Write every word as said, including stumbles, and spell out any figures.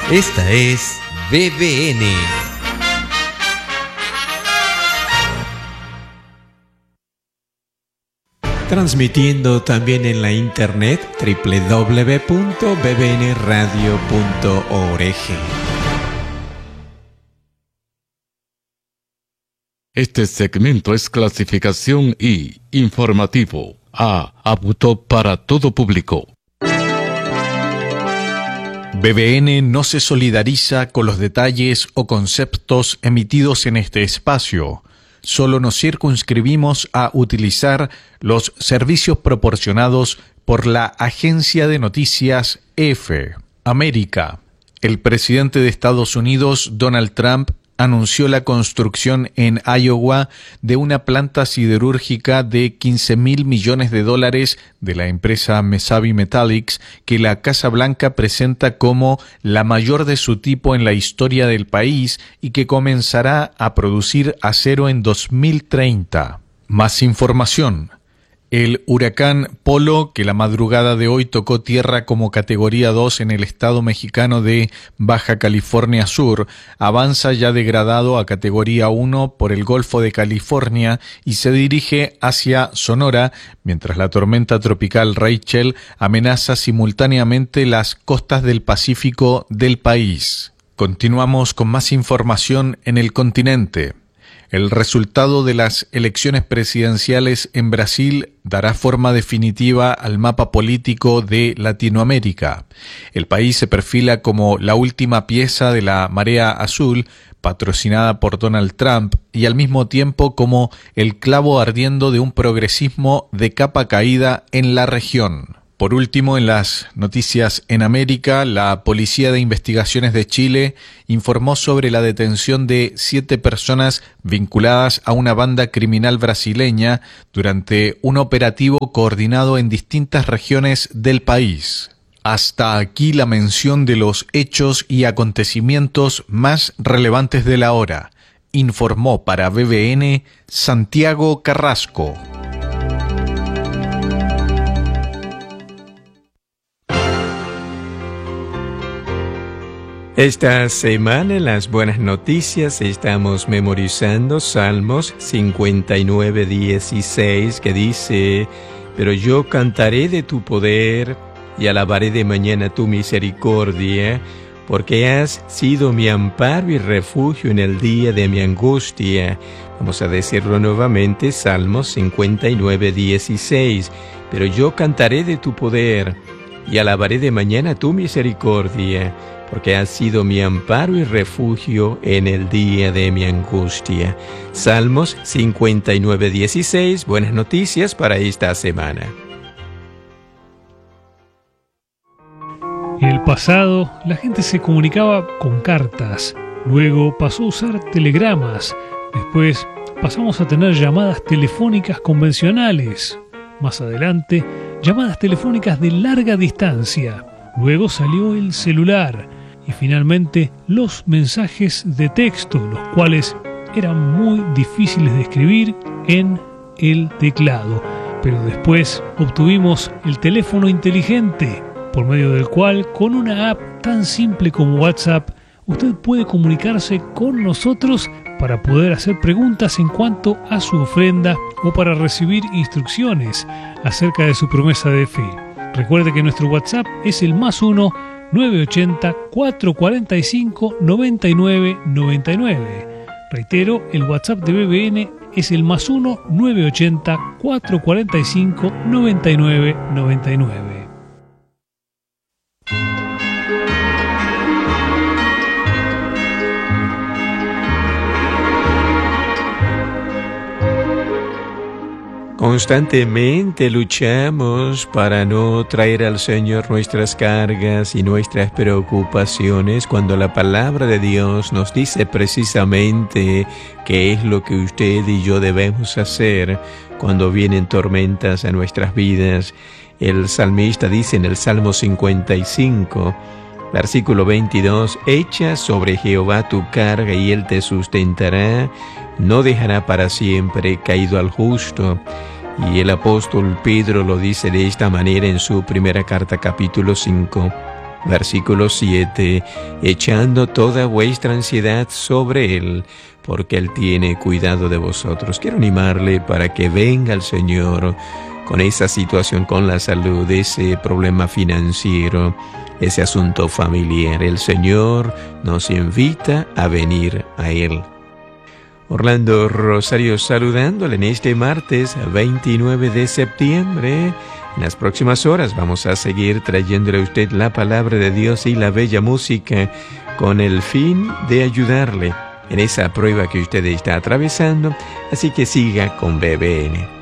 Esta es B B N. Transmitiendo también en la internet doble u doble u doble u punto b b n radio punto org. Este segmento es clasificación I, informativo, A, apto para todo público. B B N no se solidariza con los detalles o conceptos emitidos en este espacio. Solo nos circunscribimos a utilizar los servicios proporcionados por la agencia de noticias E F. América. El presidente de Estados Unidos, Donald Trump, anunció la construcción en Iowa de una planta siderúrgica de quince mil millones de dólares de la empresa Mesabi Metallics, que la Casa Blanca presenta como la mayor de su tipo en la historia del país y que comenzará a producir acero en dos mil treinta. Más información. El huracán Polo, que la madrugada de hoy tocó tierra como categoría dos en el estado mexicano de Baja California Sur, avanza ya degradado a categoría uno por el Golfo de California y se dirige hacia Sonora, mientras la tormenta tropical Rachel amenaza simultáneamente las costas del Pacífico del país. Continuamos con más información en el continente. El resultado de las elecciones presidenciales en Brasil dará forma definitiva al mapa político de Latinoamérica. El país se perfila como la última pieza de la marea azul, patrocinada por Donald Trump, y al mismo tiempo como el clavo ardiendo de un progresismo de capa caída en la región. Por último, en las noticias en América, la Policía de Investigaciones de Chile informó sobre la detención de siete personas vinculadas a una banda criminal brasileña durante un operativo coordinado en distintas regiones del país. Hasta aquí la mención de los hechos y acontecimientos más relevantes de la hora. Informó para B B N Santiago Carrasco. Esta semana en las buenas noticias estamos memorizando Salmos cincuenta y nueve, dieciséis, que dice: pero yo cantaré de tu poder y alabaré de mañana tu misericordia, porque has sido mi amparo y refugio en el día de mi angustia. Vamos a decirlo nuevamente, Salmos cincuenta y nueve, dieciséis. Pero yo cantaré de tu poder y alabaré de mañana tu misericordia, porque has sido mi amparo y refugio en el día de mi angustia. Salmos cincuenta y nueve, dieciséis, buenas noticias para esta semana. En el pasado, la gente se comunicaba con cartas, luego pasó a usar telegramas, después pasamos a tener llamadas telefónicas convencionales, más adelante, llamadas telefónicas de larga distancia, luego salió el celular, y finalmente los mensajes de texto, los cuales eran muy difíciles de escribir en el teclado. Pero después obtuvimos el teléfono inteligente, por medio del cual, con una app tan simple como WhatsApp, usted puede comunicarse con nosotros para poder hacer preguntas en cuanto a su ofrenda o para recibir instrucciones acerca de su promesa de fe. Recuerde que nuestro WhatsApp es el más uno nueve ochenta, cuatrocientos cuarenta y cinco, noventa y nueve noventa y nueve. Reitero, el WhatsApp de B B N es el más uno nueve ochenta, cuatrocientos cuarenta y cinco, noventa y nueve noventa y nueve. Constantemente luchamos para no traer al Señor nuestras cargas y nuestras preocupaciones, cuando la palabra de Dios nos dice precisamente qué es lo que usted y yo debemos hacer cuando vienen tormentas a nuestras vidas. El salmista dice en el Salmo cincuenta y cinco, versículo veintidós: echa sobre Jehová tu carga y Él te sustentará, no dejará para siempre caído al justo. Y el apóstol Pedro lo dice de esta manera en su primera carta, capítulo cinco. Versículo siete, echando toda vuestra ansiedad sobre Él, porque Él tiene cuidado de vosotros. Quiero animarle para que venga el Señor con esa situación con la salud, ese problema financiero, ese asunto familiar. El Señor nos invita a venir a Él. Orlando Rosario saludándole en este martes veintinueve de septiembre. En las próximas horas vamos a seguir trayéndole a usted la palabra de Dios y la bella música con el fin de ayudarle en esa prueba que usted está atravesando. Así que siga con B B N.